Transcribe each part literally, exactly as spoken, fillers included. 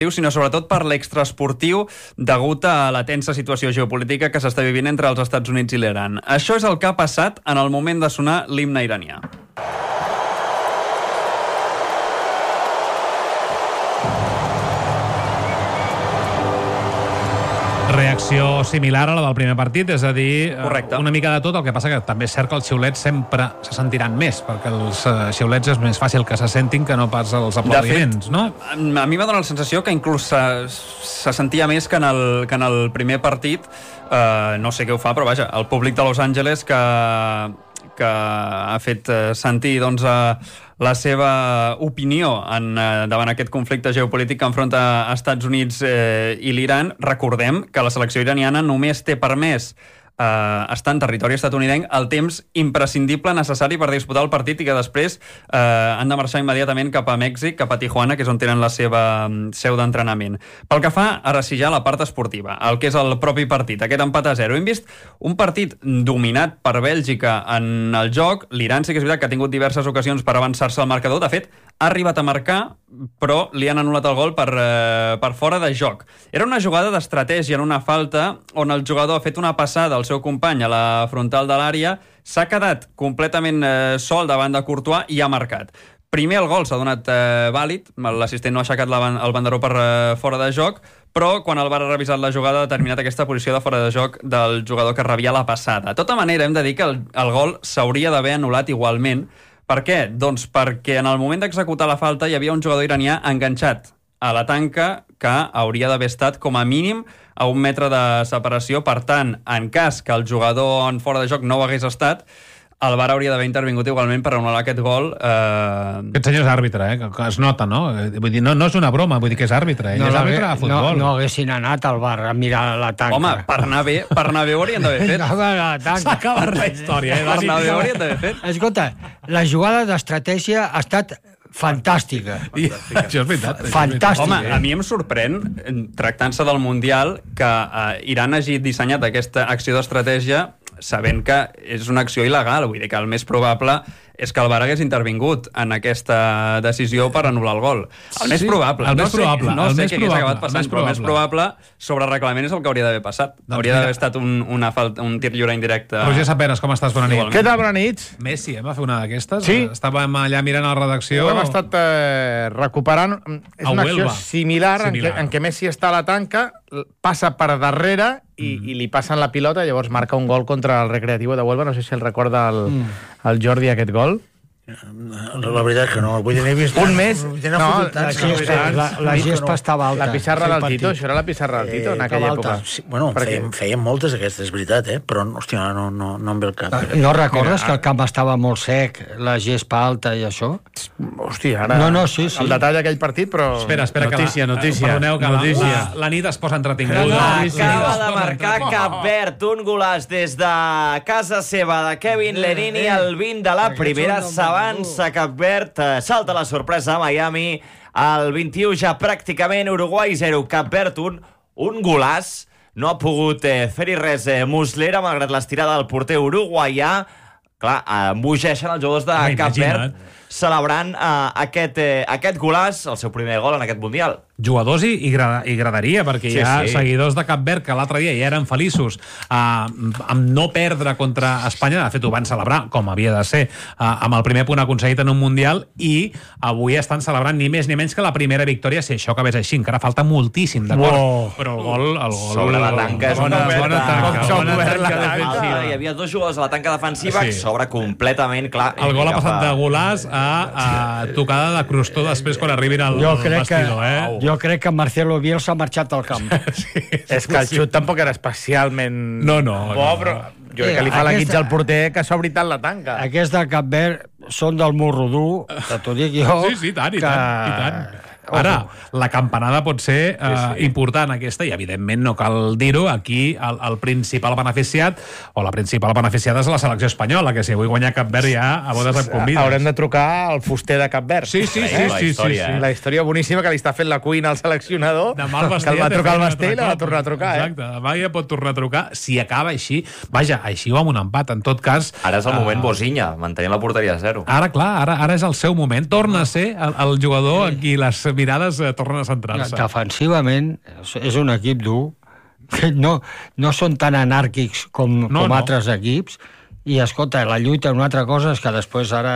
sinó sobretot per l'extraesportiu degut a la tensa situació geopolítica que s'està vivint entre els Estats Units i l'Iran. Això és el que ha passat en el moment de sonar l'himne iranià. Reacció similar a la del primer partit, és a dir, Correcte. una mica de tot, el que passa que també és cert que els xiulets sempre se sentiran més, perquè els xiulets és més fàcil que se sentin que no pas els aplaudiments, fet, no? A mi m'ha donat la sensació que inclús se, se sentia més que en el, que en el primer partit. Uh, no sé què ho fa, però vaja, el públic de Los Angeles que, que ha fet sentir doncs, uh, la seva opinió en, uh, davant aquest conflicte geopolític que enfronta Estats Units eh, i l'Iran. Recordem que la selecció iraniana només té permès Uh, està en territori estatunidenc el temps imprescindible necessari per disputar el partit i que després uh, han de marxar immediatament cap a Mèxic, cap a Tijuana, que és on tenen la seva seu d'entrenament. Pel que fa, ara sí ja, la part esportiva, el que és el propi partit, aquest empat a zero. Hem vist un partit dominat per Bèlgica en el joc. L'Iran sí que és veritat que ha tingut diverses ocasions per avançar-se al marcador. De fet, ha arribat a marcar, però li han anul·lat el gol per, uh, per fora de joc. Era una jugada d'estratègia en una falta on el jugador ha fet una passada al seu company a la frontal de l'àrea, s'ha quedat completament eh, sol davant de Courtois i ha marcat. Primer el gol s'ha donat eh, vàlid, l'assistent no ha aixecat la, el banderó per eh, fora de joc, però quan el V A R ha revisat la jugada ha determinat aquesta posició de fora de joc del jugador que rebia la passada. De tota manera, hem de dir que el, el gol s'hauria d'haver anul·lat igualment. Per què? Doncs perquè en el moment d'executar la falta hi havia un jugador iranià enganxat a la tanca que hauria d'haver estat com a mínim a un metre de separació. Per tant, en cas que el jugador en fora de joc no ho hagués estat, el V A R hauria d'haver intervingut igualment per anul·lar aquest gol. Eh... Aquest senyor és àrbitre, eh? que es nota, no? Vull dir, no, no és una broma, vull dir que és àrbitre. Ell no, és àrbitre de futbol. No, no haguessin anat al bar a mirar la tanca. Home, per anar bé, per anar bé ho haurien d'haver fet. S'ha acabat la història, eh? Per anar bé ho haurien d'haver fet. Escolta, la jugada d'estratègia ha estat fantàstica. I, això és veritat. Fantàstica. Home, a mi em sorprèn, tractant-se del Mundial, que eh, Iran hagi dissenyat aquesta acció d'estratègia sabent que és una acció il·legal. Vull dir que el més probable és que el V A R hagués intervingut en aquesta decisió per anul·lar el gol. El més Sí, probable. el no més sé, probable, no el sé més què hagués probable, acabat passant, el més però el més probable. probable sobre reglament és el que hauria d'haver passat. Doncs Hauria mira. d'haver estat un, una falta, un tir lliure indirecte. Roger Saperes, com estàs? Bona nit. Igualment. Què tal, bona nit? Messi, eh? Va fer una d'aquestes. Sí. Estàvem allà mirant a la redacció. Ho hem estat eh, recuperant. És A una acció Huelva. similar, Similar. En, què, en què Messi està a la tanca, passa per darrere i, mm. i li passen la pilota, llavors marca un gol contra el Recreativo de Huelva. No sé si el recorda el, mm. el Jordi, aquest gol. La veritat és que no. Vull dir, n'he vist... Un més? No, No, la La gespa, la, la gespa estava alta. La pissarra Sí, del partit. Tito, això era la pissarra del Tito en aquella alta. època. Sí, bueno, Perquè- fèiem, fèiem moltes aquestes, és veritat, eh? Però, hòstia, no, no, no em ve el cap. No recordes que el camp estava molt sec, la gespa alta i això? Hòstia, ara... No, no, sí, sí. El detall d'aquell partit, però... Espera, espera, notícia, que la, notícia, perdoneu, que notícia. La, la, la nit es posa entretinguda. Acaba de marcar Cap Verd un golaç des de casa seva de Kevin Lenini al vint de la primera. S'avança Cap Verd, salta la sorpresa a Miami. Al vint-i-u ja pràcticament Uruguai zero, Cap Verd un, un golaç. No ha pogut eh, fer-hi res eh, Muslera, malgrat l'estirada del porter uruguaià. Clar, embogeixen els jugadors de Ai, Cap Verd imagina't. celebrant eh, aquest, eh, aquest golaç, el seu primer gol en aquest Mundial. Jugadors i, i, grada, i gradaria, perquè Sí, hi ha sí. seguidors de Cap Verd que l'altre dia ja eren feliços uh, amb no perdre contra Espanya. De fet, ho van celebrar, com havia de ser, uh, amb el primer punt aconseguit en un Mundial, i avui estan celebrant ni més ni menys que la primera victòria, si això acabés així. Encara falta moltíssim, d'acord? Wow. Però el gol... El gol Sobre la tanca és bona, una bona oferta. tanca, Com bona s'ha obert la tanca tanca. defensiva. Hi havia dos jugadors a la tanca defensiva, Sí. que s'obre completament, clar. El gol ha cap passat a- de golàs a, a tocada de crostó després quan arribin al Jo crec que, vestidor, eh? jo crec que Marcelo Bielsa ha marxat del camp. Sí, És que el xut tampoc era especialment No, no, bo, no. però jo crec que li fa la Aquesta- guitza al porter que s'obri tant la tanca. Aquests de Cap Verd són del morro dur, que t'ho dic jo. Sí, sí, i tant, i que... tant, i tant. Ara, la campanada pot ser uh, sí, sí. important aquesta, i evidentment no cal dir-ho, aquí el, el principal beneficiat o la principal beneficiada és la selecció espanyola, que si avui guanya Cap Verd ja a bodes em convides. Haurem de trucar al fuster de Cap Verd. Sí, sí, sí, La sí, sí, història, sí, eh? La història boníssima que li està fent la cuina al seleccionador, Demà el que Basté el va ja té trucar al feina Basté i altre la va cop. tornar a trucar, eh? Exacte, demà ja pot tornar a trucar si acaba així. Vaja, així o amb un empat, en tot cas... Ara és el moment uh, Bosinya, mantenint la porteria a zero. Ara, clar, ara, ara és el seu moment. Torna a ser el, el jugador a qui les mirades eh, tornen a centrar-se. Defensivament és un equip dur. No, no són tan anàrquics com, no, com no. altres equips, i, escolta, la lluita una altra cosa és que després ara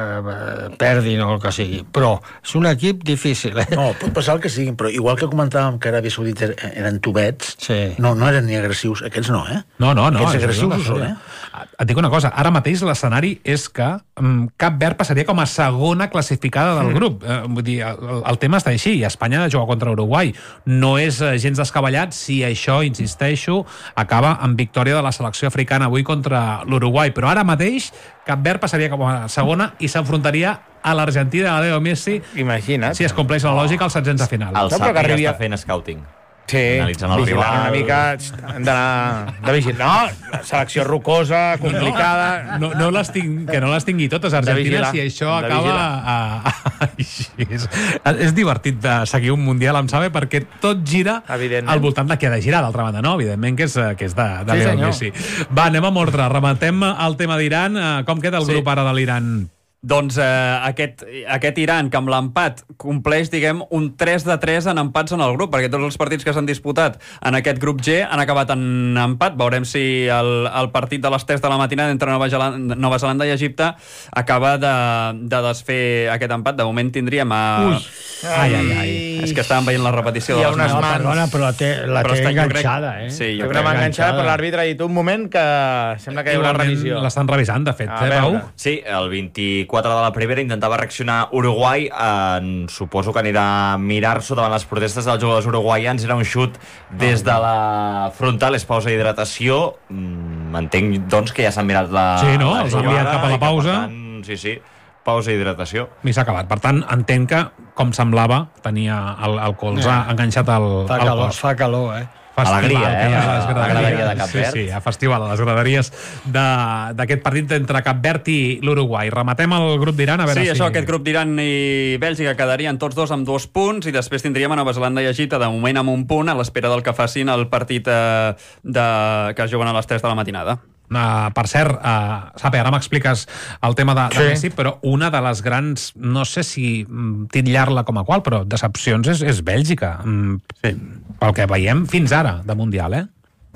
eh, perdin o el que sigui. Però és un equip difícil, eh? No, pot passar el que siguin, però igual que comentàvem que Aràbia Saudita eren tubets, sí. no, no eren ni agressius. Aquests no, eh? No, no, no. Aquests agressius ho són, eh? Et dic una cosa, ara mateix l'escenari és que um, Cap Verd passaria com a segona classificada del mm. grup. Uh, vull dir, el, el tema està així, i Espanya ha de jugar contra Uruguai. No és uh, gens descabellat si això, insisteixo, acaba amb victòria de la selecció africana avui contra l'Uruguai. Però ara mateix Cap Verd passaria com a segona i s'enfrontaria a l'Argentina de Leo Messi. Imagina't. Si es compleix la lògica, als setzents de final. El No, però Sapi que ja arribi a- està fent scouting. Sí, Analitzant el vigilant rival. una mica, hem d'anar de vigilar. No, selecció rocosa, complicada... No, no les tinc, que no les tingui totes, Argentina, vigilar, si això de acaba vigilar. a, a, així. És, és divertit de seguir un Mundial, em sabe, perquè tot gira Evidentment. al voltant de què ha de girar, d'altra banda, no? Evidentment que és, que és de, de Sí, Leo senyor. Messi. Va, anem amb ordre, rematem el tema d'Iran. Eh, Com queda el Sí. grup ara de l'Iran? Doncs eh, aquest, aquest Iran, que amb l'empat compleix, diguem, un tres de tres en empats en el grup, perquè tots els partits que s'han disputat en aquest grup G han acabat en empat. Veurem si el, el partit de les tres de la matinada entre Nova Zelanda, Nova Zelanda i Egipte acaba de, de desfer aquest empat. De moment tindríem a... Ui. Ai, ai, ai. És que estàvem veient la repetició Hi ha de les unes No, mans. perdona, però la té, la Però té està, jo crec- enganxada, eh? Sí, Jo jo crec que m'ha crec. enganxada, però l'àrbitre ha dit un moment que sembla que hi haurà Igualment revisió. l'estan revisant, de fet, A eh, Pau? veure. Sí, el vint-i-quatre de la primera intentava reaccionar Uruguai. Eh, suposo que anirà a mirar-s'ho davant les protestes dels jugadors uruguaians. Era un xut des de la frontal, és pausa hidratació. Mm, entenc, doncs, que ja s'han mirat la Sí, no? la Els han enviat jugada cap a la i que, per pausa. tant, sí, sí, pausa hidratació. I s'ha acabat. Per tant, entenc que, com semblava, tenia el, el colze Ja. enganxat al, Fa al calor, cos. fa calor, eh? Alegria, que eh? hi ha a les La graderies. graderia de Cap Verd. Sí, sí, a festival, a les graderies de- d'aquest partit entre Cap Verd i l'Uruguai. Rematem el grup d'Iran, a veure Sí, si... això, aquest grup d'Iran i Bèlgica quedarien tots dos amb dos punts i després tindríem a Nova Zelanda i Egipte de moment amb un punt a l'espera del que facin el partit eh, de... que es juguen a les tres de la matinada. Uh, per cert, uh, Sape, ara m'expliques el tema de, de Sí. Messi, però una de les grans, no sé si mm, titllar-la com a qual, però decepcions és, és Bèlgica. Mm, Sí. pel que veiem fins ara, de Mundial, eh?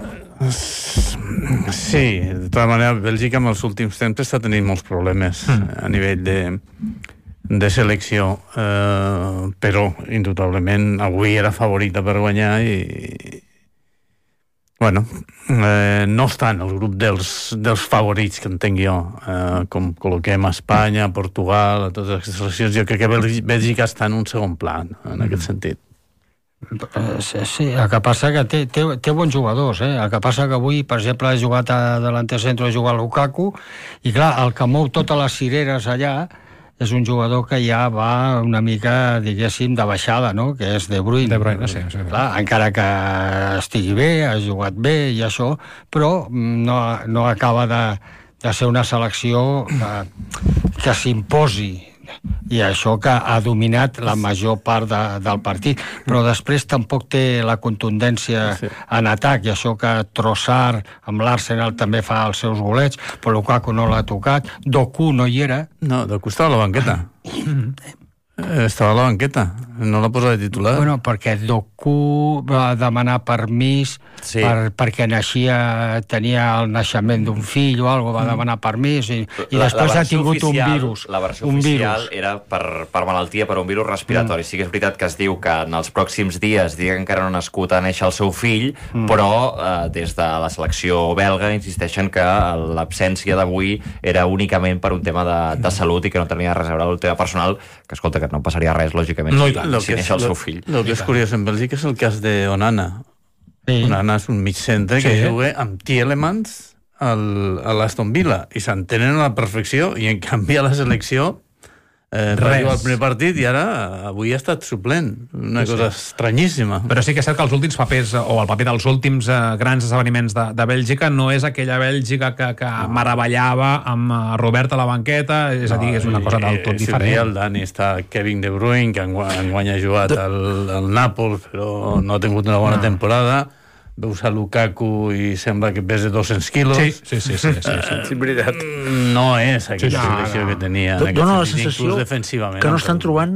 Sí, de tota manera, Bèlgica en els últims temps està tenint molts problemes mm. a nivell de, de selecció, eh, però indubtablement avui era favorita per guanyar i, bueno, eh, no està en el grup dels, dels favorits que entenc jo, eh, com col·loquem a Espanya, a Portugal, a totes aquestes seleccions. Jo crec que Bèlgica, Bèlgica està en un segon pla, en aquest sentit. Eh, Sí, sí, el que passa que té, té, té bons jugadors, eh? El que passa que avui, per exemple, he jugat a delanter centre, he jugat a Lukaku, i clar, el que mou totes les cireres allà és un jugador que ja va una mica, diguéssim, de baixada, no?, que és De Bruyne. De Bruyne, sí, sí. Clar, encara que estigui bé, ha jugat bé i això, però no, no acaba de, de ser una selecció que, que s'imposi, i això que ha dominat la major part de, del partit, però després tampoc té la contundència sí. en atac, i això que Trossard amb l'Arsenal també fa els seus golets, però Lukaku no l'ha tocat, Doku no hi era. No, de costat a la banqueta. Eh, Estava a la banqueta, no la posa de titular. Bueno, perquè Doku va demanar permís Sí. per, perquè naixia, tenia el naixement d'un fill o alguna cosa, va demanar permís i, i La- després la ha versió tingut oficial, un virus. La versió un oficial virus. era per, per malaltia, per un virus respiratori. Mm. Sí que és veritat que es diu que en els pròxims dies, dia que encara no ha nascut, a néixer el seu fill, mm. però eh, des de la selecció belga insisteixen que l'absència d'avui era únicament per un tema de, de salut i que no tenia res a veure amb el tema personal, que escolta, que no passaria res, lògicament, No, i si, tant. Lo si que neix és- el seu lo- fill. Lo que és curiós en Bèlgica és el cas de Onana. Sí. Onana és un mig centre que Sí. juga amb Tielemans al, a l'Aston Villa i s'entenen a la perfecció, i en canvi a la selecció eh, va Res. jugar el primer partit i ara avui ha estat suplent. Una Sí, cosa estranyíssima. Però sí que és cert que els últims papers, o el paper dels últims eh, grans esdeveniments de, de Bèlgica, no és aquella Bèlgica que, que meravellava amb eh, Robert a la banqueta, és a dir, és una cosa del tot I- i- diferent. El Dani està Kevin De Bruyne, que enguany ha jugat al, al Nàpols, però no ha tingut una bona temporada. Veus a Lukaku i sembla que pesa dos-cents quilos. Sí, sí, sí. sí, sí, sí. Sí, veritat. No és aquella Sí, sí. selecció que tenia en Dona la aquest sentit, sensació inclús defensivament. que no estan trobant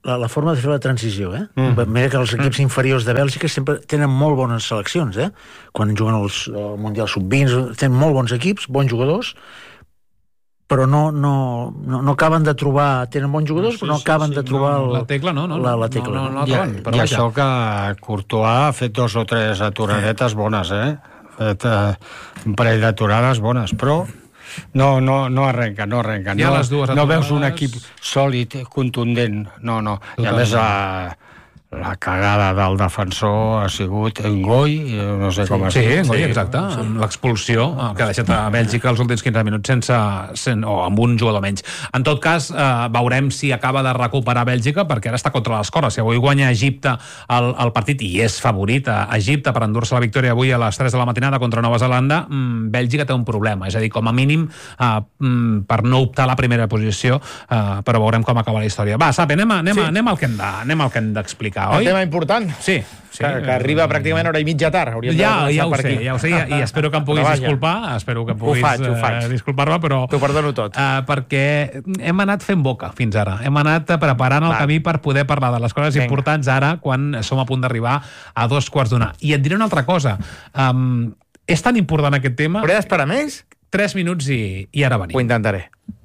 la, la forma de fer la transició, eh? Mm. Mira que els equips mm. inferiors de Bèlgica sempre tenen molt bones seleccions, eh? Quan juguen els, el Mundial sub vint, tenen molt bons equips, bons jugadors, però no, no, no, no acaben de trobar... Tenen bons jugadors, sí, però no acaben sí, sí, de trobar... No, el, la tecla, no. no la, la tecla. No, no, no, no I, troben, i això que Courtois ha fet dos o tres aturadetes bones, eh? Ha fet eh, un parell d'aturades bones, però no, no, no arrenca, no arrenca. No, les dues no veus un aturades... equip sòlid, contundent. No, no. Totalment. I a més... A, la cagada del defensor ha sigut Ngoi, no sé com sí, es sí, diu. Ngoi, exacte, sí. Amb l'expulsió que ha deixat a Bèlgica els últims quinze minuts sense, sense, o amb un jugador menys. En tot cas, eh, veurem si acaba de recuperar Bèlgica, perquè ara està contra les cordes. Si avui guanya Egipte el, el partit, i és favorit a Egipte per endur-se la victòria avui a les tres de la matinada contra Nova Zelanda, mmm, Bèlgica té un problema. És a dir, com a mínim, eh, per no optar a la primera posició, eh, però veurem com acaba la història. Va, Sapi, anem, a, anem, a, sí. anem al que hem de, anem al que hem d'explicar. Un Oi? tema important. Sí, sí. Que, que arriba pràcticament hora i mitja tard. Hauríem Ja, de ja ho per sé, aquí. ja ho sé, i, i espero que em puguis disculpar, espero que em puguis faig, ho faig. Uh, disculpar-me, però... T'ho perdono tot. Uh, perquè hem anat fent boca fins ara, hem anat preparant el Va. camí per poder parlar de les coses Vinga. importants ara, quan som a punt d'arribar a dos quarts d'una. I et diré una altra cosa, um, és tan important aquest tema... Hauré d'esperar més? Tres minuts i, i ara venim. Ho intentaré.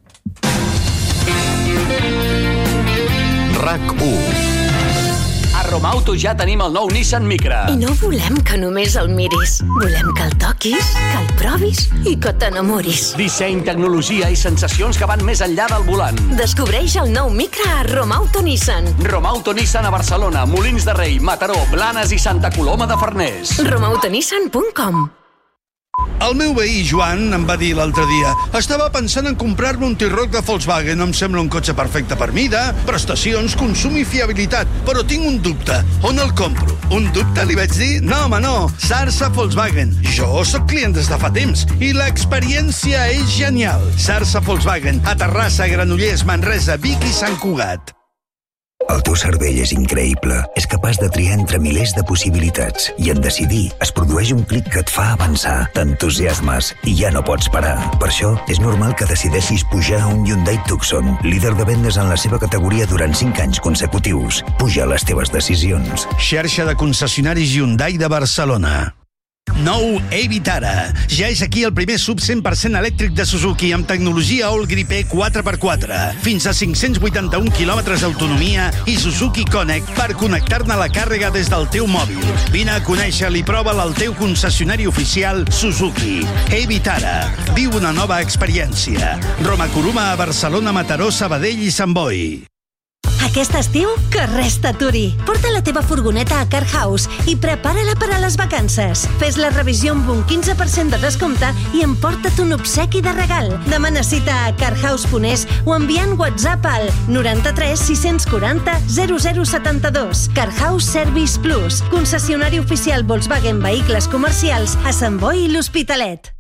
RAC u. A Romauto ja tenim el nou Nissan Micra. I no volem que només el miris. Volem que el toquis, que el provis i que t'enamoris. Disseny, tecnologia i sensacions que van més enllà del volant. Descobreix el nou Micra a Romauto Nissan. Romauto Nissan a Barcelona, Molins de Rei, Mataró, Blanes i Santa Coloma de Farners. romautonissan punt com. El meu veí Joan em va dir l'altre dia: estava pensant en comprar-me un T-Roc de Volkswagen. Em sembla un cotxe perfecte per mida, prestacions, consum i fiabilitat. Però tinc un dubte. On el compro? Un dubte? Li vaig dir. No, home, no. Sarsa Volkswagen. Jo sóc client des de fa temps i l'experiència és genial. Sarsa Volkswagen, a Terrassa, Granollers, Manresa, Vic i Sant Cugat. El teu cervell és increïble. És capaç de triar entre milers de possibilitats. I en decidir es produeix un clic que et fa avançar. T'entusiasmes i ja no pots parar. Per això, és normal que decideixis pujar a un Hyundai Tucson, líder de vendes en la seva categoria durant cinc anys consecutius. Puja les teves decisions. Xarxa de concessionaris Hyundai de Barcelona. Nou Evitara. Ja és aquí el primer sub cent per cent elèctric de Suzuki amb tecnologia All Grip E quatre per quatre. Fins a cinc-cents vuitanta-un quilòmetres d'autonomia i Suzuki Connect per connectar-ne la càrrega des del teu mòbil. Vine a conèixer-lo i prova'l al teu concessionari oficial Suzuki. Evitara. Viu una nova experiència. Roma Coruma a Barcelona, Mataró, Sabadell i Sant Boi. Aquest estiu, que res t'aturi. Porta la teva furgoneta a Car House i prepara-la per a les vacances. Fes la revisió amb un quinze per cent de descompte i emporta't un obsequi de regal. Demana cita a carhouse punt es o enviant WhatsApp al noranta-tres sis quaranta zero zero setanta-dos. Car House Service Plus, concessionari oficial Volkswagen Vehicles Comercials a Sant Boi i l'Hospitalet.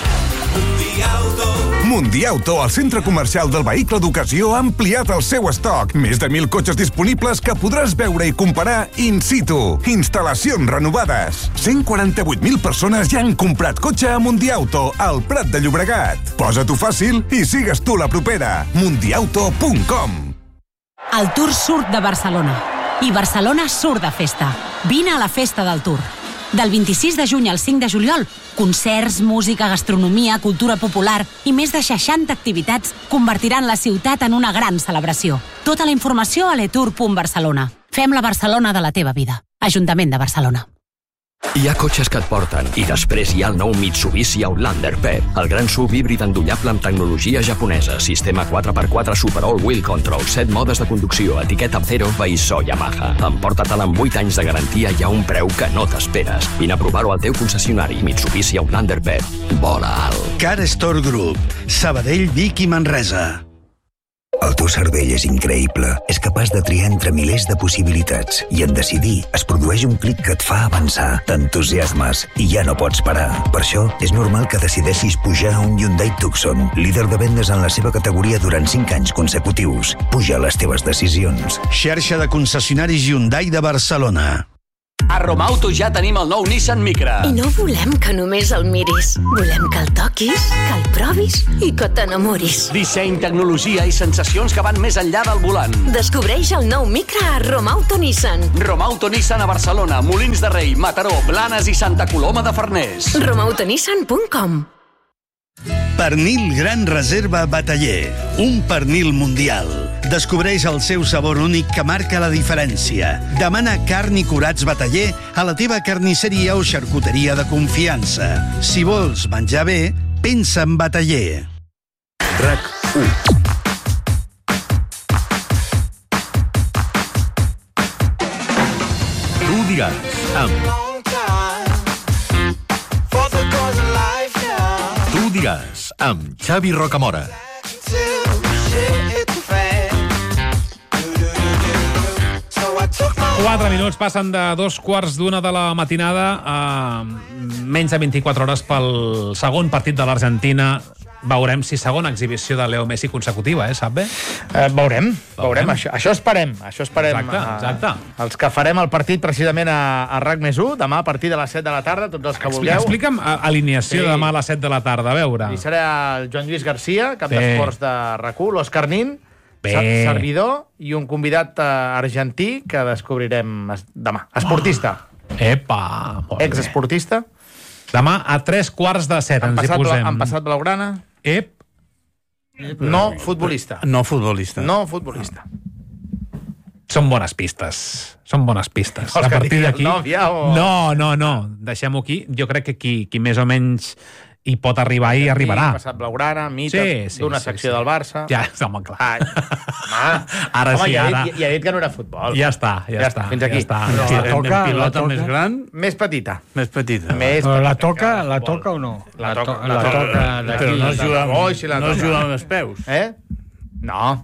Mundiauto, el centre comercial del vehicle d'ocasió, ha ampliat el seu estoc. Més de mil cotxes disponibles que podràs veure i comparar in situ. Instal·lacions renovades. cent quaranta-vuit mil persones ja han comprat cotxe a Mundiauto, al Prat de Llobregat. Posa-t'ho fàcil i sigues tu la propera. mundiauto punt com. El Tour surt de Barcelona i Barcelona surt de festa. Vine a la festa del Tour. Del vint-i-sis de juny al cinc de juliol, concerts, música, gastronomia, cultura popular i més de seixanta activitats convertiran la ciutat en una gran celebració. Tota la informació a letour punt barcelona. Fem la Barcelona de la teva vida. Ajuntament de Barcelona. Hi ha cotxes que et porten i després hi ha el nou Mitsubishi Outlander P E P, el gran S U V híbrid endollable amb tecnologia japonesa, sistema quatre per quatre Super All Wheel Control, set modes de conducció, etiqueta Zero, veïssó Yamaha. Emporta-te'l amb vuit anys de garantia i a un preu que no t'esperes. Vine a provar-ho al teu concessionari. Mitsubishi Outlander P E P. Vola alt. Car Store Group. Sabadell, Vic i Manresa. El teu cervell és increïble. És capaç de triar entre milers de possibilitats. I en decidir es produeix un clic que et fa avançar. T'entusiasmes i ja no pots parar. Per això, és normal que decideixis pujar a un Hyundai Tucson, líder de vendes en la seva categoria durant cinc anys consecutius. Puja les teves decisions. Xarxa de concessionaris Hyundai de Barcelona. A Romauto ja tenim el nou Nissan Micra. I no volem que només el miris. Volem que el toquis, que el provis i que t'enamoris. Disseny, tecnologia i sensacions que van més enllà del volant. Descobreix el nou Micra a Romauto Nissan. Romauto Nissan a Barcelona, Molins de Rei, Mataró, Blanes i Santa Coloma de Farners. romautonissan punt com. Pernil Gran Reserva Bataller, un pernil mundial. Descobreix el seu sabor únic que marca la diferència. Demana carn i curats Bataller a la teva carnisseria o xarcuteria de confiança. Si vols menjar bé, pensa en Bataller. RAC u. Tu diràs, amb... Tu diràs, amb Xavi Rocamora. Quatre minuts passen de dos quarts d'una de la matinada a menys de vint-i-quatre hores pel segon partit de l'Argentina. Veurem si segona exhibició de Leo Messi consecutiva, eh? Sap bé? Eh, veurem, veurem. Això, això esperem. Això esperem. Exacte, exacte. A, els que farem el partit precisament a, a RAC més u, demà a partir de les set de la tarda, tots els que vulgueu. Explica'm alineació sí. Demà a les set de la tarda, a veure. I serà el Joan Lluís Garcia, cap d'esports de RAC u, l'Òscar Nin, servidor i un convidat argentí que descobrirem demà. Esportista. Oh. Epa! Ex-esportista. Demà a tres quarts de set ens hi posem. Han passat blaugrana. Ep. No futbolista. No futbolista. No futbolista. Són bones pistes. Són bones pistes. A partir d'aquí... No, ja, o... no, no, no. Deixem-ho aquí. Jo crec que qui, qui més o menys hi pot arribar i arribarà. Ha passat blaugrana, mita, sí, sí, d'una sí, secció sí. del Barça. Ja, home, clar. Ai, home, ara home, sí, ja ara... Dit, ja, ja dit que no era futbol. Ja està, ja, ja està. Fins aquí. Ja està. No, la toca, pilota la toca. més gran? Més petita. Més petita. Més Però petita. la toca, la toca o no? La toca, la la toca toca d'aquí. Però no es juga, Oh, si la no es toca. juga amb els peus. Eh? No.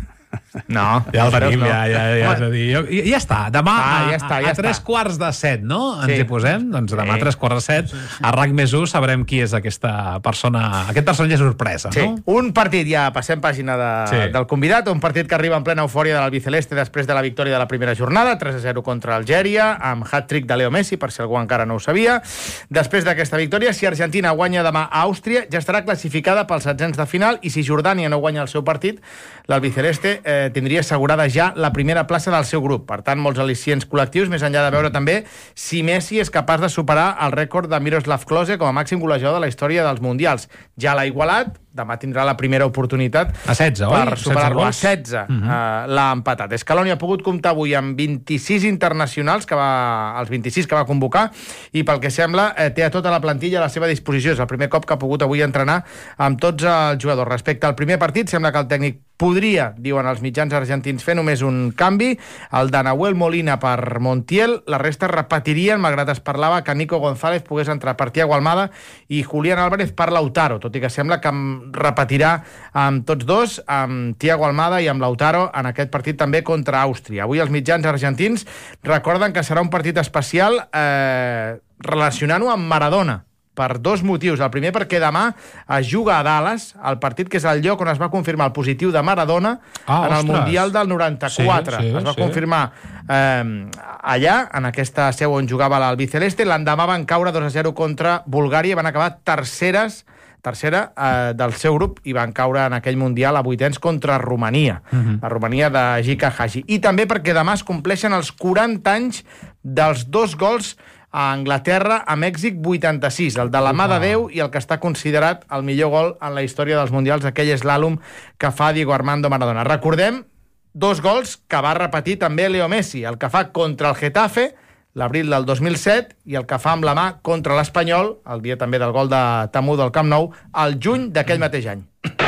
No. Ja el tenim, no. ja, ja, ja, és a dir, jo, ja, ja està, demà ah, a, ja està, ja a, a tres està. quarts de set, no? Ens Sí. hi posem? Doncs demà Sí. a tres quarts de set, a RAC més u, sabrem qui és aquesta persona, aquest personatge sorpresa, Sí. no? Un partit, ja passem pàgina de, Sí. del convidat, un partit que arriba en plena eufòria de l'albiceleste després de la victòria de la primera jornada, tres a zero contra Algèria, amb hat-trick de Leo Messi, per si algú encara no ho sabia. Després d'aquesta victòria, si Argentina guanya demà a Àustria, ja estarà classificada pels setzents de final, i si Jordània no guanya el seu partit, l'albiceleste eh, tindria assegurada ja la primera plaça del seu grup. Per tant, molts al·licients col·lectius, més enllà de veure també si Messi és capaç de superar el rècord de Miroslav Klose com a màxim golejador de la història dels Mundials. Ja l'ha igualat, demà tindrà la primera oportunitat a setze, per oi? superar-lo. A setze uh -huh. uh, l'ha empatat. Scaloni ha pogut comptar avui amb vint-i-sis internacionals, que va, els vint-i-sis que va convocar, i pel que sembla eh, té a tota la plantilla a la seva disposició. És el primer cop que ha pogut avui entrenar amb tots els jugadors. Respecte al primer partit, sembla que el tècnic podria, diuen els mitjans argentins, fer només un canvi, el de Nahuel Molina per Montiel, la resta repetirien, malgrat es parlava que Nico González pogués entrar per Thiago Almada i Julián Álvarez per Lautaro, tot i que sembla que repetirà amb tots dos, amb Thiago Almada i amb Lautaro en aquest partit també contra Àustria. Avui els mitjans argentins recorden que serà un partit especial eh, relacionant-ho amb Maradona, per dos motius. El primer perquè demà es juga a Dallas, el partit que és el lloc on es va confirmar el positiu de Maradona ah, en el ostres. Mundial del noranta-quatre. Sí, sí, es va sí. confirmar eh, allà, en aquesta seu on jugava l'albiceleste. L'endemà van caure dos a zero contra Bulgària i van acabar terceres tercera eh, del seu grup i van caure en aquell Mundial a vuitens contra Romania, uh -huh. la Romania de Jika Hagi. I també perquè demà es compleixen els quaranta anys dels dos gols a Anglaterra, a Mèxic, vuitanta-sis, el de la mà de Déu i el que està considerat el millor gol en la història dels Mundials, aquell eslàlom que fa Diego Armando Maradona. Recordem dos gols que va repetir també Leo Messi, el que fa contra el Getafe l'abril del dos mil set i el que fa amb la mà contra l'Espanyol, el dia també del gol de Tamudo al Camp Nou, al juny d'aquell mateix any.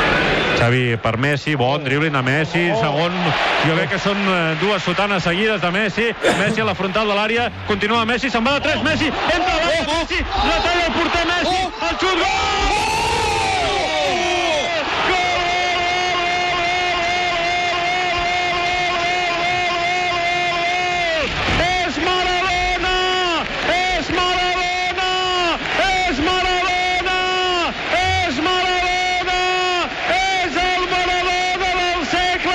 Xavi per Messi, bon dribbling a Messi, segon, jo crec que són dues sotanes seguides de Messi, Messi a la frontal de l'àrea, continua Messi, se'n va de tres, Messi, entra l'àrea, Messi, retalla el porter Messi, el xut, gol!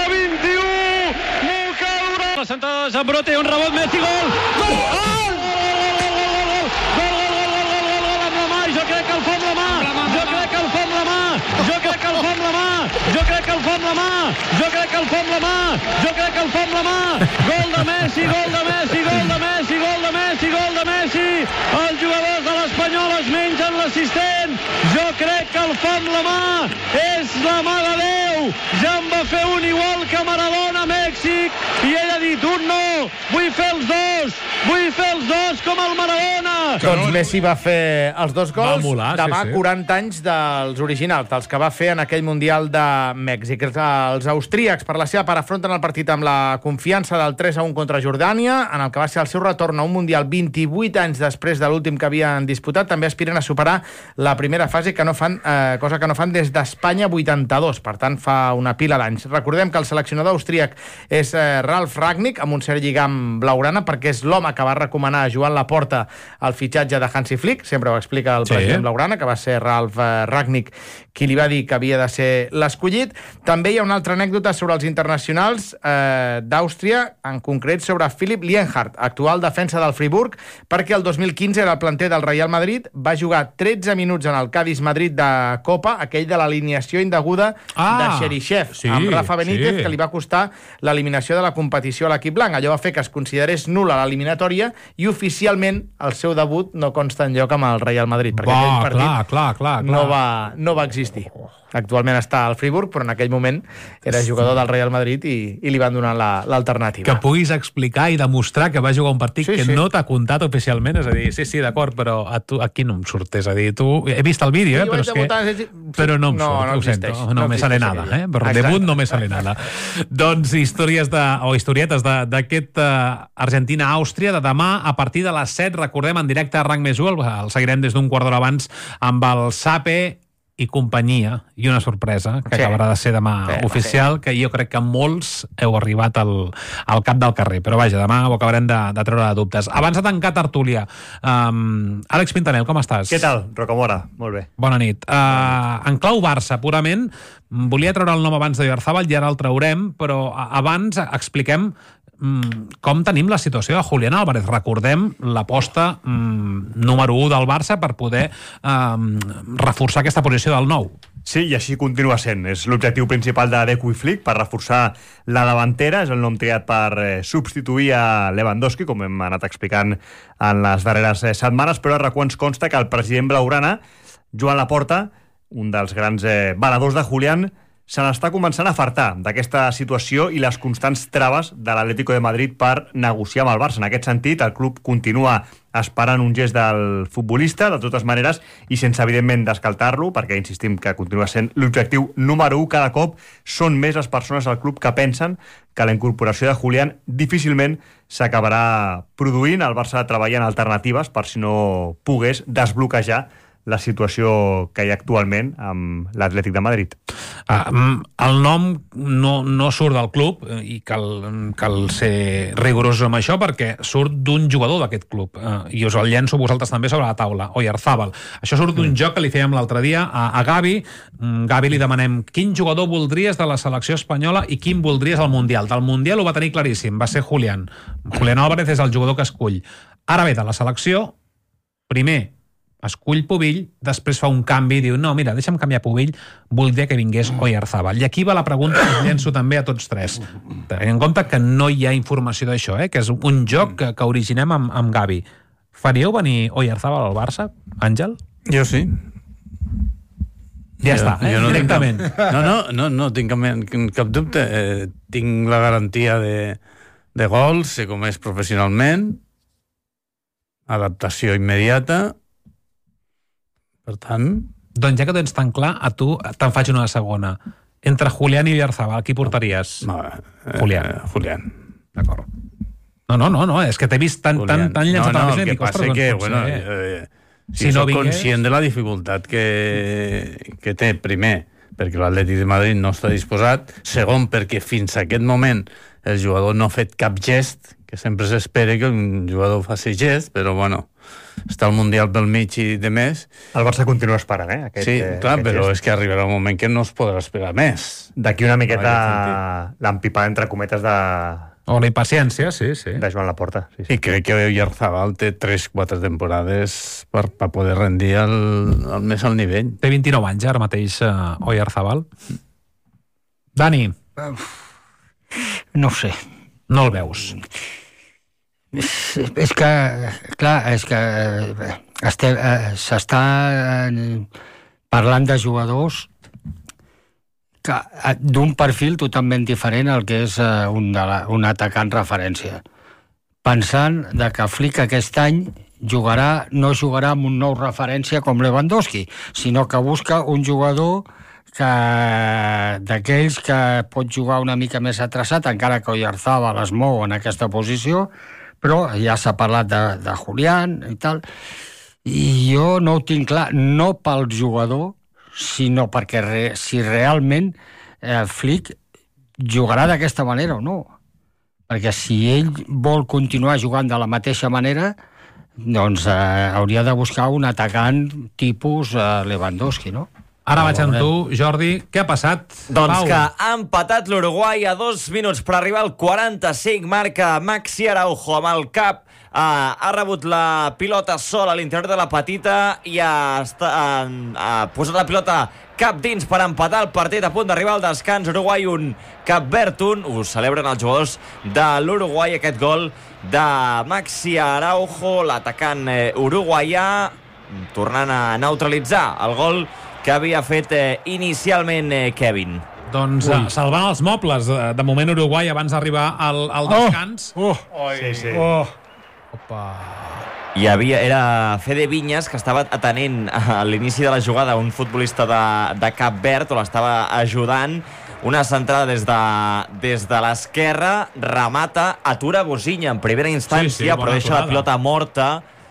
Sentada de Zambrote, un rebot, Messi, gol! Gol! que el fa amb la mà, jo crec que el fa amb la mà, gol de Messi, gol de Messi, gol de Messi, gol de Messi, gol de Messi, els jugadors de l'Espanyol es mengen l'assistent, jo crec que el fa amb la mà, és la mà de Déu, ja en va fer un igual que Maradona a Mèxic, i ell ha dit, un no, vull fer els dos, vull fer els dos com el Maradona. Doncs Messi va fer els dos gols, molar, demà sí, sí. quaranta anys dels originals, dels que va fer en aquell Mundial de Mèxic. Els austríacs, per la seva part, afronten el partit amb la confiança del tres a un contra Jordània, en el que va ser el seu retorn a un Mundial vint-i-vuit anys després de l'últim que havien disputat. També aspiren a superar la primera fase, que no fan, eh, cosa que no fan des d'Espanya vuitanta-dos, per tant fa una pila d'anys. Recordem que el seleccionador austríac és eh, Ralf Rangnick, amb un cert lligam blaugrana, perquè és l'home que va recomanar a Joan Laporta el fitxatge de Hansi Flick, sempre ho explica el Sí. president blaugrana, que va ser Ralf eh, Rangnick qui li va dir que havia de ser l'escollit. També hi ha una altra anècdota sobre els internacionals eh, d'Àustria, en concret sobre Philipp Lienhardt, actual defensa del Friburg, perquè el dos mil quinze era el planter del Real Madrid, va jugar tretze minuts en el Cádiz Madrid de Copa, aquell de l'alineació indeguda Ah, de Xerichev, sí, amb Rafa Benítez, sí. que li va costar l'eliminació de la competició a l'equip blanc. Allò va fer que es considerés nul·la l'eliminatòria i oficialment el seu debut no consta enlloc amb el Real Madrid, perquè Va, aquell partit clar, clar, clar, clar. No, va, no va existir. Actualment està al Friburg, però en aquell moment era jugador del Real Madrid i, i li van donar l'alternativa. Que puguis explicar i demostrar que va jugar un partit Sí, que sí. no t'ha contat oficialment, és a dir, sí, sí, d'acord, però a tu, aquí no em surt, és a dir, tu... He vist el vídeo, eh, Jo però vaig és que... debutar, sí, sí. Però no em No, surt, no ho sento, existeix, no, no me sale existeix nada, aquella. eh? Per Exacte. debut no me sale nada. Doncs històries de, o historietes de- d'aquest uh, Argentina-Àustria de demà a partir de les set, recordem, en directe a RAC més u, el, el seguirem des d'un quart d'hora abans amb el Sape i companyia, i una sorpresa que Sí. acabarà de ser demà Sí, oficial, que jo crec que molts heu arribat al, al cap del carrer, però vaja, demà ho acabarem de, de treure de dubtes. Abans de tancar tertúlia, um, Àlex Pintanel, com estàs? Què tal, Rocamora? Molt bé. Bona nit. Uh, en clau Barça, purament, volia treure el nom abans de Oyarzabal i ara el traurem, però a- abans expliquem mm, com tenim la situació de Julián Álvarez. Recordem l'aposta mm, número u del Barça per poder um, reforçar aquesta posició del nou. Sí, i així continua sent. És l'objectiu principal de Deco i Flick per reforçar la davantera. És el nom triat per eh, substituir a Lewandowski, com hem anat explicant en les darreres eh, setmanes, però a RAC u ens consta que el president blaugrana, Joan Laporta, un dels grans eh, valedors de Julián, se n'està començant a fartar d'aquesta situació i les constants traves de l'Atlético de Madrid per negociar amb el Barça. En aquest sentit, el club continua esperant un gest del futbolista, de totes maneres, i sense, evidentment, descartar-lo, perquè insistim que continua sent l'objectiu número u. Cada cop són més les persones al club que pensen que la incorporació de Julián difícilment s'acabarà produint. El Barça treballa en alternatives per si no pogués desbloquejar la situació que hi ha actualment amb l'Atlètic de Madrid. Uh, el nom no, no surt del club i cal, cal ser rigorosos amb això perquè surt d'un jugador d'aquest club uh, i us el llenço vosaltres també sobre la taula, Oyarzabal. Això surt d'un mm. joc que li fèiem l'altre dia a, a Gavi. Mm, Gavi li demanem quin jugador voldries de la selecció espanyola i quin voldries al Mundial. Del Mundial ho va tenir claríssim, va ser Julián. Julián Álvarez és el jugador que escull. Ara ve de la selecció, primer escull Pubill, després fa un canvi i diu, no, mira, deixa'm canviar Pubill, voldria que vingués Oyarzabal. I aquí va la pregunta que us llenço també a tots tres. Tenint en compte que no hi ha informació d'això, eh? Que és un joc que, que originem amb, amb Gavi. Faríeu venir Oyarzabal al Barça, Àngel? Jo sí. Ja jo, està, eh? no Directament. Tinc cap, no, no, no, no tinc cap, cap dubte. Eh, tinc la garantia de, de gols, sé com és professionalment, adaptació immediata. Per tant... Doncs ja que tens tan clar, a tu te'n faig una segona. Entre Julián i Oyarzabal, qui portaries? No, eh, Julián. Eh, Julián. D'acord. No, no, no, no, és que t'he vist tan, tan, tan llançat no, a la no, piscina. el que passa és que, bueno, eh, si, si no soc vingués... conscient de la dificultat que, que té, primer, perquè l'Atlètic de Madrid no està disposat, segon, perquè fins a aquest moment el jugador no ha fet cap gest, que sempre s'espera que un jugador faci gest, però bueno, està al Mundial pel mig i de més. El Barça continua esperant, eh? Aquest, sí, clar, aquest però gest. és que arribarà un moment que no es podrà esperar més. D'aquí una miqueta l'empipada entre cometes de... O la impaciència, sí, sí. De Joan Laporta. Sí, sí. I crec que Oyarzabal té tres quatre temporades per, per poder rendir al, al més al nivell. Té vint-i-nou anys ara mateix uh, Oyarzabal. Dani. no sé. No el veus? És, és que, clar, és que este, eh, s'està parlant de jugadors que, d'un perfil totalment diferent al que és eh, un, de la, un atacant referència. Pensant de que Flick aquest any jugarà, no jugarà amb un nou referència com Lewandowski, sinó que busca un jugador que d'aquells que pot jugar una mica més atrasat, encara que Oyarzabal es mou en aquesta posició, però ja s'ha parlat de, de Julián i tal, i jo no ho tinc clar, no pel jugador, sinó perquè re, si realment eh, Flick jugarà d'aquesta manera o no. Perquè si ell vol continuar jugant de la mateixa manera, doncs eh, hauria de buscar un atacant tipus eh, Lewandowski, no? Ara vaig amb tu, Jordi. Què ha passat? Doncs Pau. que ha empatat l'Uruguai a dos minuts per arribar al quaranta-cinc. Marca Maxi Araujo amb el cap. Uh, ha rebut la pilota sola a l'interior de la petita i ha, esta, uh, ha posat la pilota cap dins per empatar el partit a punt d'arribar al descans. Uruguai un, Cap Verd un. Ho celebren els jugadors de l'Uruguai, aquest gol de Maxi Araujo, l'atacant eh, uruguaià, tornant a neutralitzar el gol que havia fet eh, inicialment eh, Kevin. Doncs uh, salvant els mobles, de, de moment Uruguai abans d'arribar al, al descans. Oh! oh. Sí, sí. Oh. Opa. Hi havia, era Fede Viñas, que estava atenent a l'inici de la jugada un futbolista de, de Cap Verd, o l'estava ajudant. Una centrada des de, des de l'esquerra, remata, atura Bosinya en primera instància, sí, sí, però deixa aturada. La pilota morta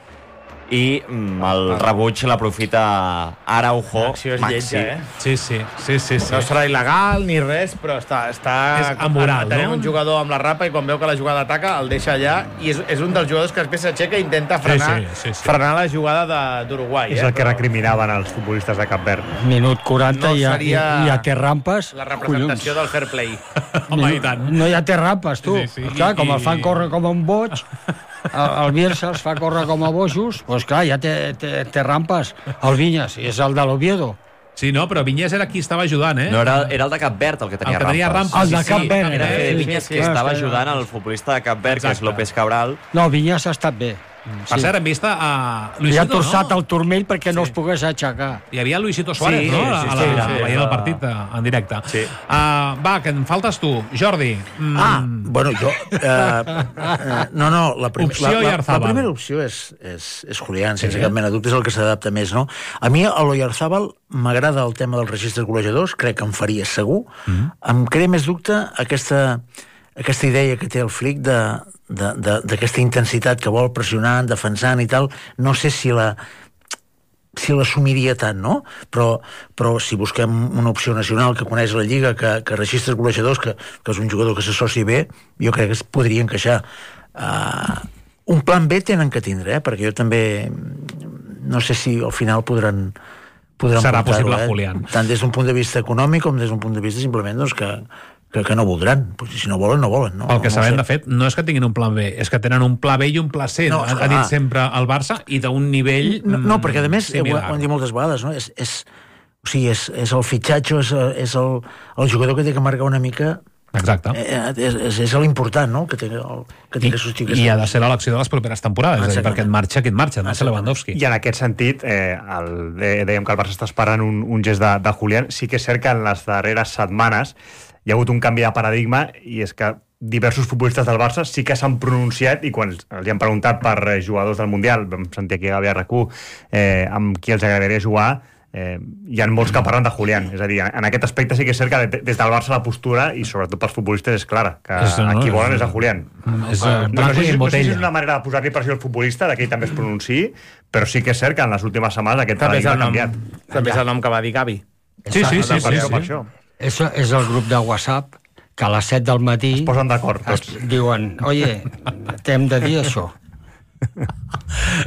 i mm, el rebuig l'aprofita Araujo. L'acció és Maxi. lletja, eh? Sí, sí, sí, sí, sí. No serà il·legal ni res, però està, està és amoral, tenint no? un jugador amb la rapa i quan veu que la jugada ataca el deixa allà i és, és un dels jugadors que després s'aixeca i intenta frenar, sí, sí, sí, sí. frenar la jugada d'Uruguai. És eh? el que però... recriminaven els futbolistes de Cap Verd. Minut quaranta No i, ja, seria i ja té rampes. La representació Collons. del fair play. Home, i tant. No hi ha té rampes, tu. Sí, sí. Clar, com I- el fan córrer com un boig, el, el Bielsa els fa córrer com a bojos, doncs clar, ja té, té, té rampes. El Vinyes, i és el de l'Oviedo. Sí, no, però Vinyes era qui estava ajudant, eh? No, era, era el de Cap Verd el que tenia El que tenia rampes. rampes. El de Cap Verd. Era Fede Sí, Viñas sí, que sí, estava sí. ajudant el futbolista de Cap Verd, que és Exacte. López Cabral. No, Vinyes ha estat bé. Per cert, hem vist a Li Luisito, ha torçat no? el turmell perquè no Sí. es pogués aixecar. Hi havia Luisito Suárez, Sí, no? sí, A sí, la, sí, a la, sí, veient el sí. partit eh, en directe. Sí. Uh, va, que en faltes tu, Jordi. Mm, Ah, bueno, jo... Eh, eh, no, no, la, prim Opció la, la, la Oyarzabal. primera opció és, és, és Julián, sense Sí. cap mena de dubte, és el que s'adapta més, no? A mi, a l'Oyarzabal, m'agrada el tema dels registres golejadors, crec que em faria segur. Mm. Em crea més dubte aquesta, aquesta idea que té el Flick de d'aquesta intensitat que vol pressionant, defensant i tal. No sé si la si l'assumiria tant, no? Però, però si busquem una opció nacional que coneix la Lliga, que, que registres golejadors, que, que és un jugador que s'associ bé, jo crec que es podria encaixar. Uh, un plan B tenen que tindre, eh? Perquè jo també no sé si al final podran podran Serà portar-ho, possible, eh? Julián. Tant des d'un punt de vista econòmic com des d'un punt de vista simplement doncs, que, que, que no voldran. Pues, si no volen, no volen. No, Pel que no sabem, sé. de fet, no és que tinguin un plan B, és que tenen un pla B i un pla C. No, No, ha, esclar. ha dit sempre el Barça, i d'un nivell No, no, perquè a més, ho, similar. ho hem dit moltes vegades, no? És, és, o sigui, és, és el fitxatge, és, és el, el jugador que té que marcar una mica. Exacte. Eh, és és, és l'important, no?, que té, el, que té que substituir. I ha de ser l'elecció de les properes temporades, és a dir, Exactament. perquè et marxa, qui et marxa, no ser Lewandowski. I en aquest sentit, eh, el, de, dèiem que el Barça està esperant un, un gest de, de Julián. Sí que és cert que en les darreres setmanes hi ha hagut un canvi de paradigma, i és que diversos futbolistes del Barça sí que s'han pronunciat, i quan els han preguntat per jugadors del Mundial, vam sentir aquí a Gavi R Q, eh, amb qui els agradaria jugar, eh, hi ha molts que parlen de Julián. És a dir, en aquest aspecte sí que és cert que des del Barça la postura, i sobretot pels futbolistes, és clara, que És, no, a qui és- volen és a Julián. És Eh, uh, no, blanco sé i si, en no sé si botella. és una manera de posar-li pressió al futbolista, de que ell també es pronunciï, però sí que és cert que en les últimes setmanes aquest També és paradigma el ha nom, canviat. també és el nom que va dir Gavi. Sí, sí, sí, Per sí, això, sí. per això. És, és el grup de WhatsApp que a les set del matí Es posen d'acord es tots. diuen, oye, t'hem de dir això.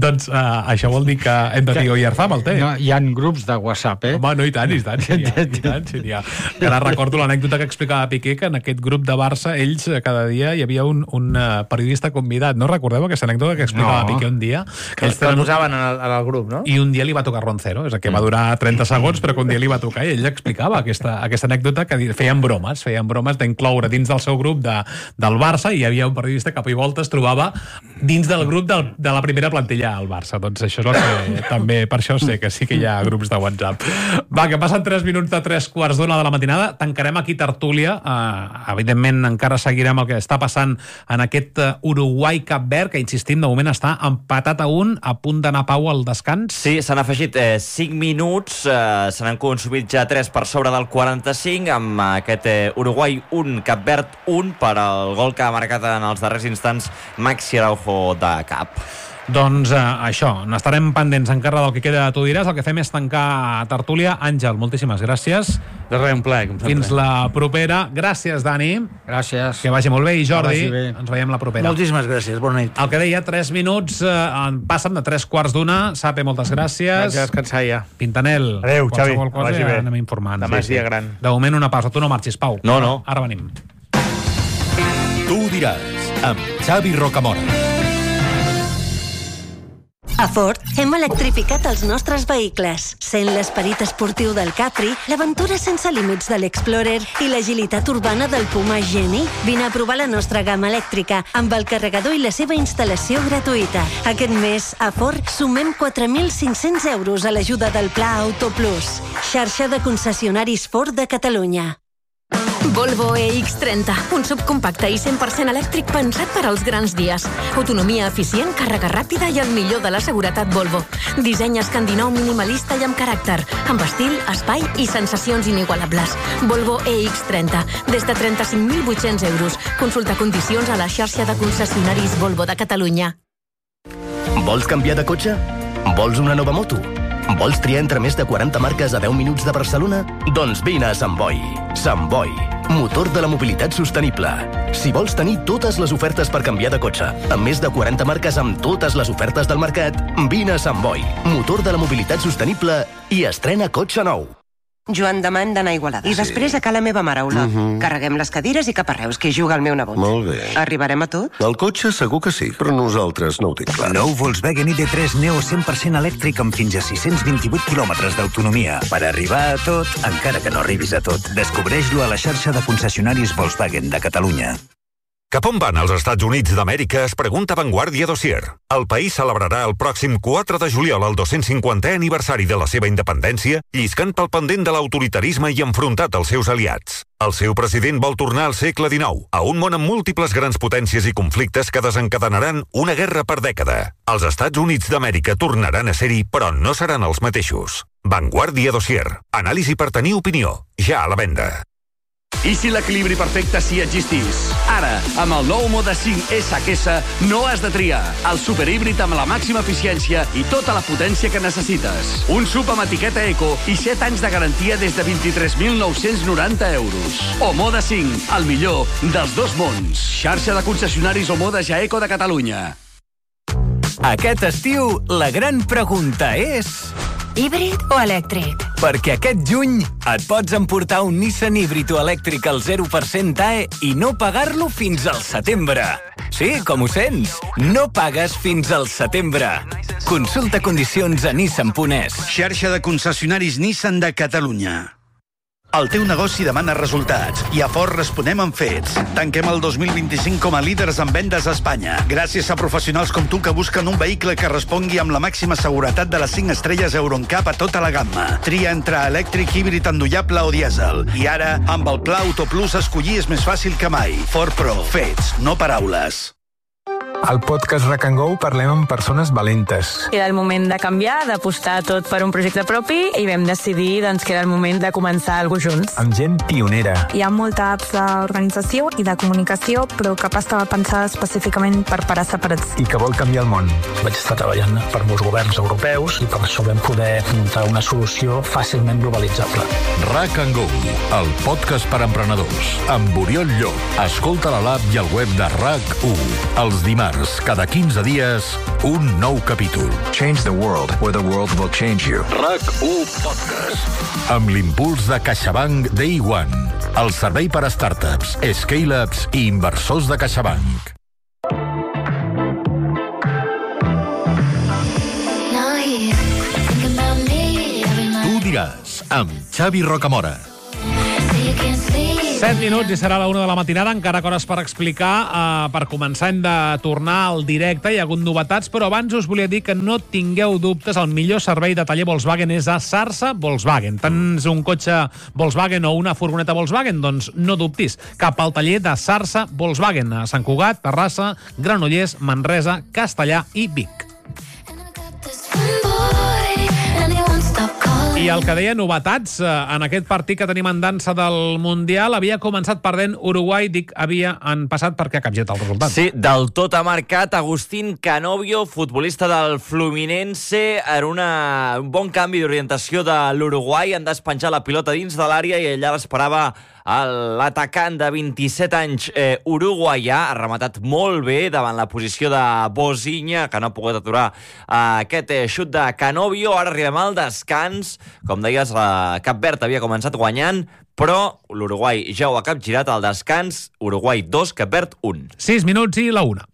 Doncs uh, això vol dir que hem de dir oi Arzam, el té. No, hi ha grups de WhatsApp, eh? Home, no, i tant, i tant, sí, ha, i tant, sí, ha. Que ara recordo l'anècdota que explicava Piqué, que en aquest grup de Barça, ells, cada dia, hi havia un, un uh, periodista convidat. No recordeu aquesta anècdota que explicava no. Piqué un dia? Que ells tenen... posaven en el, en el grup, no? I un dia li va tocar Roncero, és a que va durar trenta segons, però que un dia li va tocar, i ell explicava aquesta, aquesta anècdota que feien bromes, feien bromes d'incloure dins del seu grup de, del Barça, i hi havia un periodista que cap i volta es trobava dins del grup del, de la primera plantilla al Barça. Doncs això és el que també, per això sé que sí que hi ha grups de WhatsApp. Va, que passen tres minuts de tres quarts d'una de la matinada, tancarem aquí tertúlia. Uh, evidentment encara seguirem el que està passant en aquest uh, Uruguai-Cap Verd, que insistim, de moment està empatat a un, a punt d'anar Pau al descans. Sí, s'han afegit eh, cinc minuts, eh, se n'han consumit ja tres per sobre del quaranta-cinc, amb aquest eh, Uruguai un, Cap Verd un, per al gol que ha marcat en els darrers instants Maxi Araujo de cap. Doncs eh, això, n'estarem pendents encara del que queda, tu diràs. El que fem és tancar tertúlia. Àngel, moltíssimes gràcies. De res, un plaer, com sempre. Fins la propera. Gràcies, Dani. Gràcies. Que vagi molt bé. I Jordi, ens veiem la propera. Moltíssimes gràcies, bona nit. El que deia, tres minuts, eh, passen de tres quarts d'una. Sape, moltes gràcies. Vaig a descansar ja. Pintanel. Adéu, Xavi. Cosa, vagi bé. Anem informant. Demà és dia gran. De moment una pausa. Tu no marxis, Pau. No, no. Ara venim. Tu ho diràs, amb Xavi Rocamora. A Ford hem electrificat els nostres vehicles, sent l'esperit esportiu del Capri, l'aventura sense límits de l'Explorer i l'agilitat urbana del Puma Geni. Vine a provar la nostra gamma elèctrica amb el carregador i la seva instal·lació gratuïta. Aquest mes, a Ford, sumem quatre mil cinc-cents euros a l'ajuda del Pla Auto Plus, xarxa de concessionaris Ford de Catalunya. Volvo E X trenta, un subcompacte i cent per cent elèctric pensat per als grans dies. Autonomia eficient, càrrega ràpida i el millor de la seguretat Volvo. Disseny escandinau minimalista i amb caràcter, amb estil, espai i sensacions inigualables. Volvo E X trenta, des de trenta-cinc mil vuit-cents euros. Consulta condicions a la xarxa de concessionaris Volvo de Catalunya. Vols canviar de cotxe? Vols una nova moto? Vols triar entre més de quaranta marques a deu minuts de Barcelona? Doncs vine a Sant Boi. Sant Boi, motor de la mobilitat sostenible. Si vols tenir totes les ofertes per canviar de cotxe, amb més de quaranta marques amb totes les ofertes del mercat, vine a Sant Boi, motor de la mobilitat sostenible, i estrena cotxe nou. Joan, demà hem d'anar a Igualada. I Sí. després a ca la meva mare, Ola. Mhm. Carreguem les cadires i cap a Reus, que hi juga el meu nebot. Molt bé. Arribarem a tot? El cotxe segur que sí, però nosaltres no ho tinc clar. Nou Volkswagen I D tres Neo cent per cent elèctric amb fins a sis-cents vint-i-vuit quilòmetres d'autonomia. Per arribar a tot, encara que no arribis a tot. Descobreix-lo a la xarxa de concessionaris Volkswagen de Catalunya. Cap on van els Estats Units d'Amèrica es pregunta Vanguardia Dossier. El país celebrarà el pròxim quatre de juliol el dos-cents cinquantè aniversari de la seva independència, lliscant pel pendent de l'autoritarisme i enfrontat als seus aliats. El seu president vol tornar al segle dinou, a un món amb múltiples grans potències i conflictes que desencadenaran una guerra per dècada. Els Estats Units d'Amèrica tornaran a ser-hi, però no seran els mateixos. Vanguardia Dossier. Anàlisi per tenir opinió. Ja a la venda. I si l'equilibri perfecte sí existís? Ara, amb el nou Moda cinc S H S, no has de triar. El superhíbrid amb la màxima eficiència i tota la potència que necessites. Un sub amb etiqueta eco i set anys de garantia des de vint-i-tres mil nou-cents noranta euros. O Moda cinc, el millor dels dos mons. Xarxa de concessionaris o Moda Jaeco de Catalunya. Aquest estiu, la gran pregunta és... Híbrid o elèctric? Perquè aquest juny et pots emportar un Nissan híbrid o elèctric al zero per cent A E i no pagar-lo fins al setembre. Sí, com ho sents? No pagues fins al setembre. Consulta condicions a nissan punt es. Xarxa de concessionaris Nissan de Catalunya. El teu negoci demana resultats i a Ford responem amb fets. Tanquem el dos mil vint-i-cinc com a líders en vendes a Espanya, gràcies a professionals com tu que busquen un vehicle que respongui amb la màxima seguretat de les cinc estrelles Euro N C A P a tota la gamma. Tria entre elèctric, híbrid endollable o dièsel. I ara, amb el Pla Auto Plus, escollir és més fàcil que mai. Ford Pro. Fets, no paraules. Al podcast Rack and Go parlem amb persones valentes. Era el moment de canviar, d'apostar tot per un projecte propi i vam decidir doncs, que era el moment de començar alguna cosa junts. Amb gent pionera. Hi ha molta apps d'organització i de comunicació, però cap estava pensada específicament per parar separats. I que vol canviar el món. Vaig estar treballant per molts governs europeus i per això vam poder muntar una solució fàcilment globalitzable. Rack and Go, el podcast per emprenedors. Amb Oriol Llop. Escolta a la l'app i al web de RAC u. Els dimarts, Dimarts, cada quinze dies, un nou capítol. Change the world, or the world will change you. RAC u Podcast. Amb l'impuls de CaixaBank Day One. El servei per a startups, scale-ups i inversors de CaixaBank. Tu diràs, amb Xavi Rocamora. set minuts i serà la una de la matinada, encara hores per explicar. Eh, per començar hem de tornar al directe, hi ha hagut novetats, però abans us volia dir que no tingueu dubtes, el millor servei de taller Volkswagen és a Sarsa Volkswagen. Tens un cotxe Volkswagen o una furgoneta Volkswagen? Doncs no dubtis, cap al taller de Sarsa Volkswagen, a Sant Cugat, Terrassa, Granollers, Manresa, Castellà i Vic. I el que deia, novetats, eh, en aquest partit que tenim en dansa del Mundial, havia començat perdent Uruguai, dic havia en passat perquè ha capgirat el resultat. Sí, del tot ha marcat Agustín Canovio, futbolista del Fluminense, en una, un bon canvi d'orientació de l'Uruguai, han despenjat la pilota dins de l'àrea i allà l'esperava l'atacant de vint-i-set anys eh, uruguaià, ha rematat molt bé davant la posició de Boziña, que no ha pogut aturar eh, aquest eh, xut de Canovio. Ara arribem al descans. Com deies, la Cap Verd havia començat guanyant, però l'Uruguai ja ho ha capgirat al descans. Uruguai dos, Cap Verd un. sis minuts i la una.